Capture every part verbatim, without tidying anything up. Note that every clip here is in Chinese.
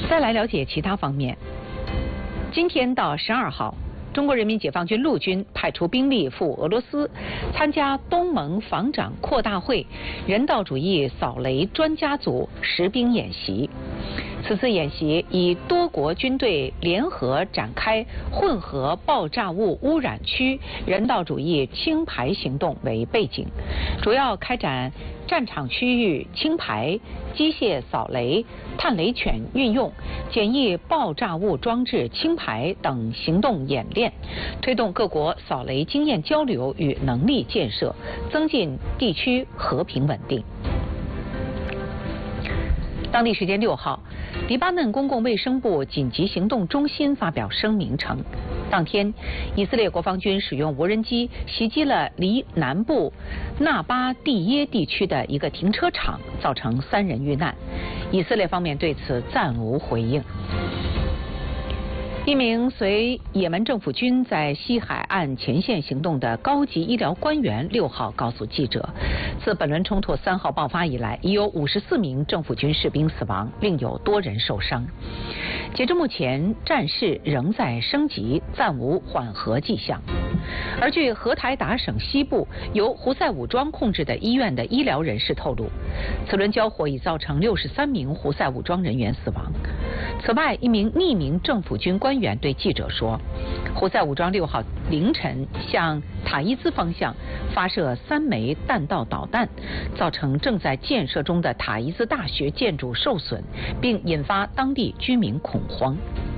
再来了解其他方面。今天到十二号，中国人民解放军陆军派出兵力赴俄罗斯，参加东盟防长扩大会人道主义扫雷专家组实兵演习。此次演习以多国军队联合展开混合爆炸物污染区人道主义清排行动为背景，主要开展战场区域清排、机械扫雷、探雷犬运用、简易爆炸物装置清排等行动演练，推动各国扫雷经验交流与能力建设，增进地区和平稳定。当地时间六号，黎巴嫩公共卫生部紧急行动中心发表声明称，当天以色列国防军使用无人机袭击了黎南部纳巴蒂耶地区的一个停车场，造成三人遇难。以色列方面对此暂无回应。一名随也门政府军在西海岸前线行动的高级医疗官员六号告诉记者，自本轮冲突三号爆发以来，已有五十四名政府军士兵死亡，另有多人受伤。截至目前，战事仍在升级，暂无缓和迹象。而据荷台达省西部由胡塞武装控制的医院的医疗人士透露，此轮交火已造成六十三名胡塞武装人员死亡。此外，一名匿名政府军官员对记者说，胡塞武装六号凌晨向塔伊兹方向发射三枚弹道导弹，造成正在建设中的塔伊兹大学建筑受损，并引发当地居民恐慌。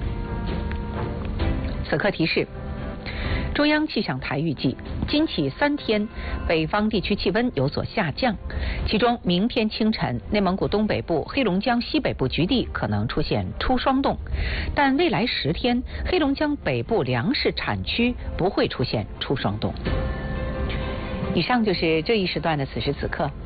此刻提示，中央气象台预计，今起三天，北方地区气温有所下降，其中明天清晨，内蒙古东北部、黑龙江西北部局地可能出现初霜冻，但未来十天，黑龙江北部粮食产区不会出现初霜冻。以上就是这一时段的此时此刻。